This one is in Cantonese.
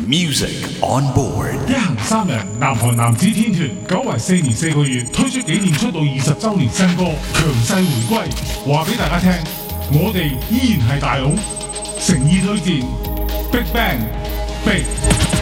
Music on board。 一行三人，南韓男子天團久違4年4個月推出紀念出道20週年新歌《強勢回歸》，話俾大家聽，我哋依然係大佬，誠意推薦 Big Bang Big。